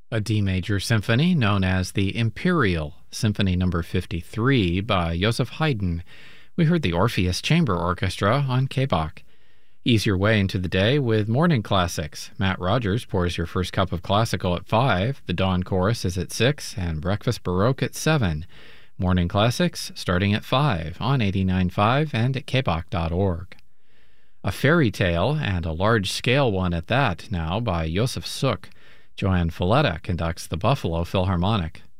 A D major symphony known as the Imperial Symphony No. 53 by Joseph Haydn. We heard the Orpheus Chamber Orchestra on K-Bach. Ease your way into the day with morning classics. Matt Rogers pours your first cup of classical at 5, the dawn chorus is at 6, and breakfast baroque at 7. Morning classics starting at 5 on 89.5 and at kbach.org. A fairy tale, and a large-scale one at that, now by Joseph Suk. Joanne Falletta conducts the Buffalo Philharmonic.